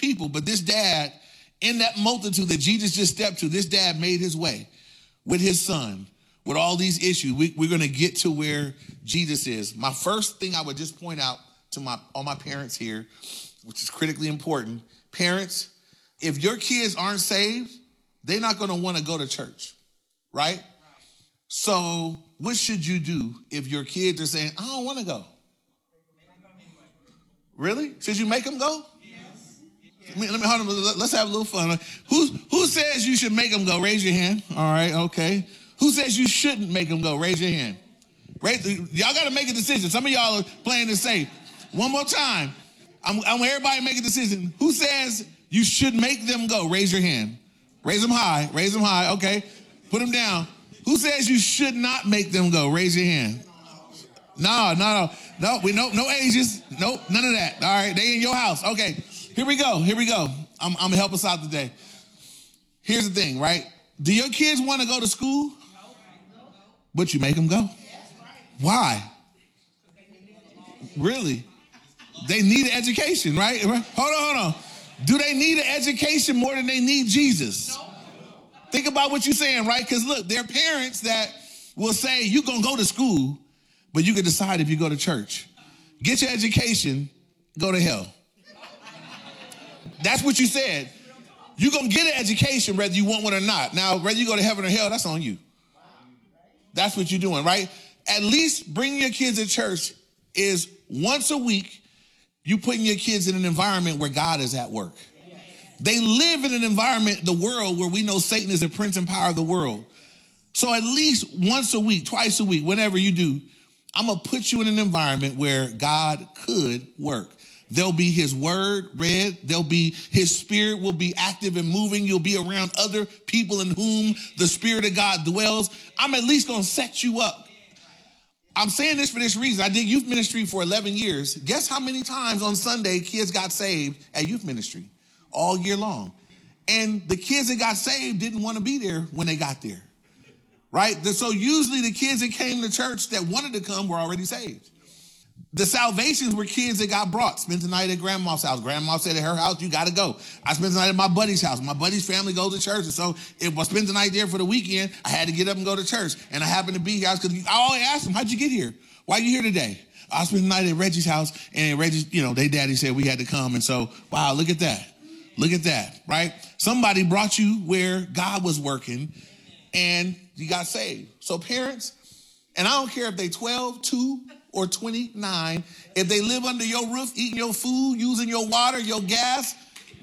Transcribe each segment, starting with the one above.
people, but this dad, in that multitude that Jesus just stepped to, this dad made his way with his son, with all these issues. We're going to get to where Jesus is. My first thing I would just point out to all my parents here, which is critically important. Parents, if your kids aren't saved, they're not going to want to go to church, right? So what should you do if your kids are saying, I don't want to go? Really? Should you make them go? Yes. Let me hold on. Let's have a little fun. Who says you should make them go? Raise your hand. All right, okay. Who says you shouldn't make them go? Raise your hand. Y'all got to make a decision. Some of y'all are playing it safe. One more time. I want everybody to make a decision. Who says you should make them go? Raise your hand. Raise them high. Raise them high. Okay. Put them down. Who says you should not make them go? Raise your hand. No. No ages. Nope, none of that. All right, they in your house. Okay, here we go. I'm gonna help us out today. Here's the thing, right? Do your kids want to go to school? But you make them go. Why? Really? They need an education, right? Hold on. Do they need an education more than they need Jesus? Think about what you're saying, right? Because look, there are parents that will say, you're going to go to school, but you can decide if you go to church. Get your education, go to hell. That's what you said. You're going to get an education whether you want one or not. Now, whether you go to heaven or hell, that's on you. That's what you're doing, right? At least bringing your kids to church is once a week, you putting your kids in an environment where God is at work. They live in an environment, the world, where we know Satan is the prince and power of the world. So at least once a week, twice a week, whenever you do, I'm going to put you in an environment where God could work. There'll be his word read. There'll be his spirit will be active and moving. You'll be around other people in whom the spirit of God dwells. I'm at least going to set you up. I'm saying this for this reason. I did youth ministry for 11 years. Guess how many times on Sunday kids got saved at youth ministry? All year long. And the kids that got saved didn't want to be there when they got there, right? So usually the kids that came to church that wanted to come were already saved. The salvations were kids that got brought, spent the night at grandma's house. Grandma said at her house, you got to go. I spent the night at my buddy's house. My buddy's family goes to church. And so if I spent the night there for the weekend, I had to get up and go to church. And I happened to be here because I always asked them, how'd you get here? Why are you here today? I spent the night at Reggie's house, and Reggie's, their daddy said we had to come. And so, wow, look at that. Look at that, right? Somebody brought you where God was working and you got saved. So parents, and I don't care if they 12, 2, or 29, if they live under your roof, eating your food, using your water, your gas,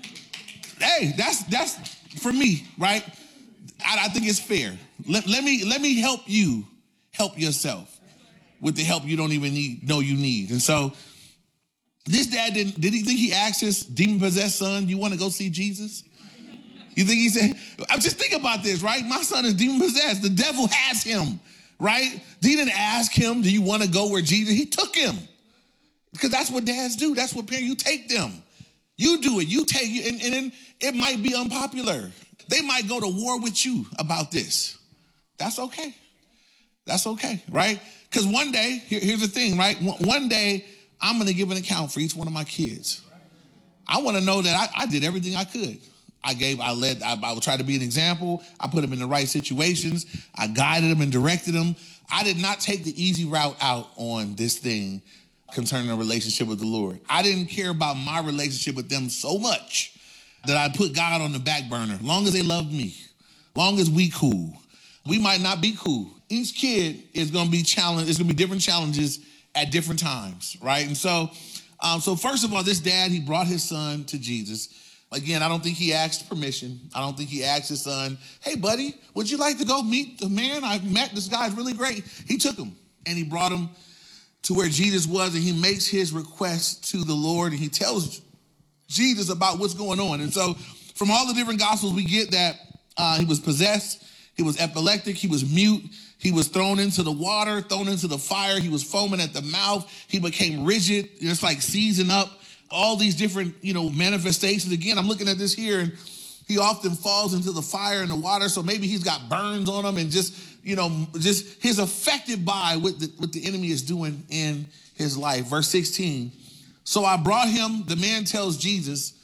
hey, that's for me, right? I think it's fair. Let me help you help yourself with the help you don't even know you need. And so this dad did he think he asked his demon-possessed son, you want to go see Jesus? You think he said, I'm just thinking about this, right? My son is demon-possessed. The devil has him, right? He didn't ask him, do you want to go where Jesus? He took him. Because that's what dads do. That's what parents, you take them. You do it. You take it. And then it might be unpopular. They might go to war with you about this. That's okay. That's okay, right? Because one day, here's the thing, right? One day, I'm going to give an account for each one of my kids. I want to know that I did everything I could. I would try to be an example. I put them in the right situations. I guided them and directed them. I did not take the easy route out on this thing concerning a relationship with the Lord. I didn't care about my relationship with them so much that I put God on the back burner. Long as they loved me, long as we cool. We might not be cool. Each kid is going to be challenged. There's going to be different challenges at different times, right? And so first of all, this dad, he brought his son to Jesus. Again, I don't think he asked permission. I don't think he asked his son, hey, buddy, would you like to go meet the man I met? This guy's really great. He took him and he brought him to where Jesus was, and he makes his request to the Lord, and he tells Jesus about what's going on. And so from all the different gospels, we get that he was possessed, he was epileptic, he was mute, he was thrown into the water, thrown into the fire, he was foaming at the mouth, he became rigid, just like seizing up. All these different, manifestations. Again, I'm looking at this here, and he often falls into the fire and the water. So maybe he's got burns on him, and just he's affected by what the enemy is doing in his life. Verse 16. So I brought him, the man tells Jesus,